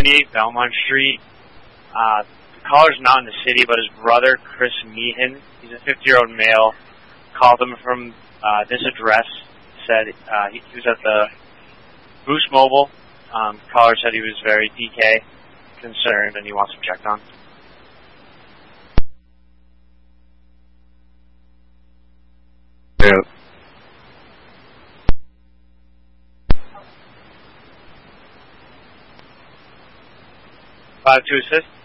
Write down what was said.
98 Belmont Street. The caller's not in the city, but his brother, Chris Meehan, he's a 50-year-old male, called him from this address, said he was at the Boost Mobile. Caller said he was very DK concerned and he wants him checked on. Yeah. 5 to assist.